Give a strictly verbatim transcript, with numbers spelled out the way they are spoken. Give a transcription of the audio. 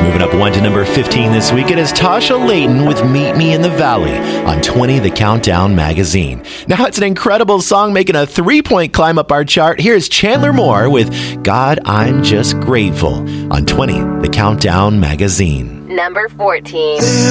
Moving up one to number fifteen this week, it is Tasha Layton with Meet Me in the Valley on twenty, The Countdown Magazine. Now, it's an incredible song making a three-point climb up our chart. Here's Chandler Moore with God, I'm Just Grateful on twenty, The Countdown Magazine. Number fourteen.